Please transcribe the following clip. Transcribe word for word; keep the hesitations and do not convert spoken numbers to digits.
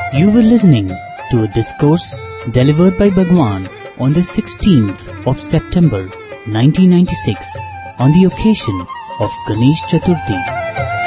You were listening to a discourse delivered by Bhagwan on the sixteenth of September nineteen ninety-six on the occasion of Ganesh Chaturthi.